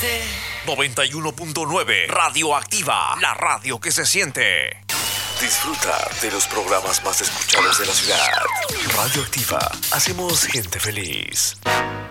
91.9 Radioactiva, la radio que se siente. Disfruta de los programas más escuchados de la ciudad. Radioactiva, hacemos gente feliz.